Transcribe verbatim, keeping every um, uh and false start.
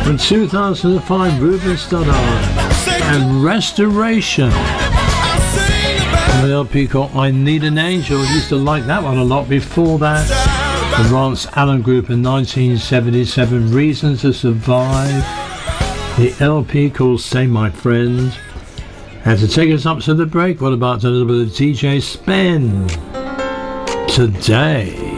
From two thousand five, Ruben Studdard and Restoration. From the L P called I Need an Angel. I used to like that one a lot. Before that, the Rance Allen Group in nineteen seventy-seven, Reasons to Survive. The L P called Say My Friend. And to take us up to the break, what about a little bit of D J Spen? Today.